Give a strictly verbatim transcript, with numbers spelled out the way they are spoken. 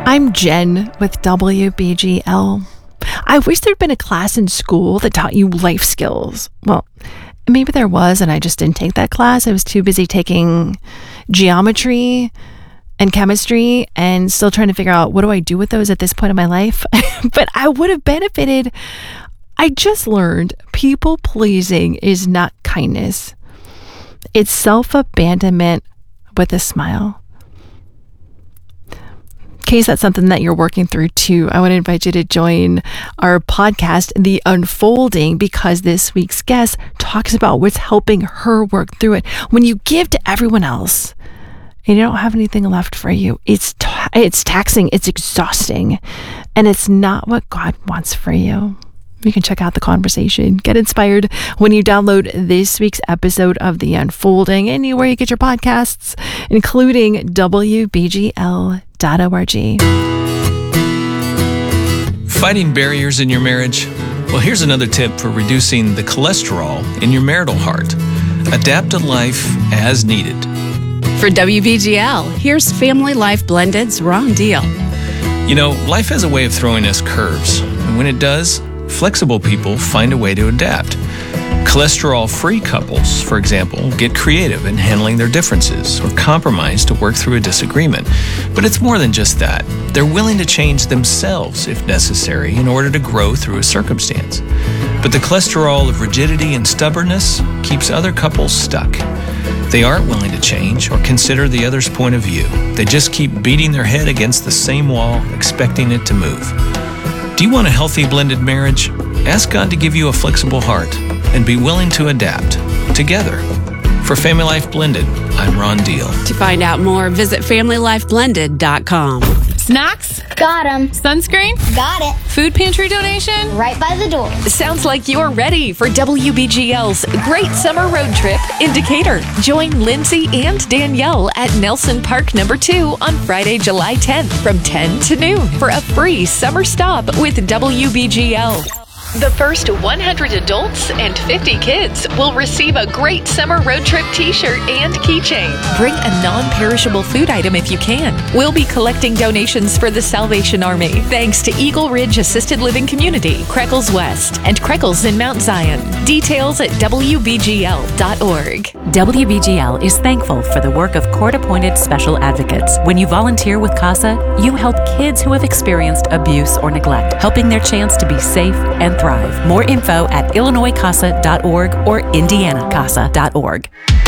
I'm Jen with W B G L. I wish there'd been a class in school that taught you life skills. Well, maybe there was, and I just didn't take that class. I was too busy taking geometry and chemistry and still trying to figure out what do I do with those at this point in my life. But I would have benefited. I just learned people pleasing is not kindness. It's self-abandonment with a smile. In case that's something that you're working through too, I want to invite you to join our podcast, The Unfolding, because this week's guest talks about what's helping her work through it. When you give to everyone else and you don't have anything left for you, it's ta- it's taxing, it's exhausting, and it's not what God wants for you. You can check out the conversation. Get inspired when you download this week's episode of The Unfolding anywhere you get your podcasts, including W B G L dot org. Fighting barriers in your marriage? Well, here's another tip for reducing the cholesterol in your marital heart. Adapt to life as needed. For W B G L, here's Family Life Blended's Ron Deal. You know, life has a way of throwing us curves, and when it does, flexible people find a way to adapt. Cholesterol-free couples, for example, get creative in handling their differences or compromise to work through a disagreement. But it's more than just that. They're willing to change themselves if necessary in order to grow through a circumstance. But the cholesterol of rigidity and stubbornness keeps other couples stuck. They aren't willing to change or consider the other's point of view. They just keep beating their head against the same wall, expecting it to move. Do you want a healthy blended marriage? Ask God to give you a flexible heart and be willing to adapt together. For Family Life Blended, I'm Ron Deal. To find out more, visit family life blended dot com. Snacks? Got 'em. Sunscreen? Got it. Food pantry donation? Right by the door. Sounds like you're ready for W B G L's Great Summer Road Trip in Decatur. Join Lindsay and Danielle at Nelson Park Number two on Friday, July tenth from ten to noon for a free summer stop with W B G L. The first one hundred adults and fifty kids will receive a Great Summer Road Trip t-shirt and keychain. Bring a non-perishable food item if you can. We'll be collecting donations for the Salvation Army. Thanks to Eagle Ridge Assisted Living Community, Creckles West, and Creckles in Mount Zion. Details at W B G L dot org. W B G L is thankful for the work of court-appointed special advocates. When you volunteer with CASA, you help kids who have experienced abuse or neglect, helping their chance to be safe and thrive. More info at illinois casa dot org or indiana casa dot org.